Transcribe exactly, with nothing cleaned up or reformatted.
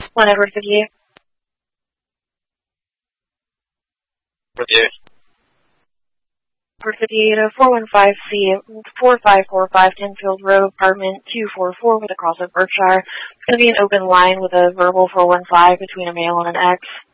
one Edward fifty-eight. fifty-eight. Edward fifty-eight, uh, four one five C, four five four five Tenfield Road, apartment two four four with a cross at Berkshire. It's going to be an open line with a verbal four one five between a male and an X.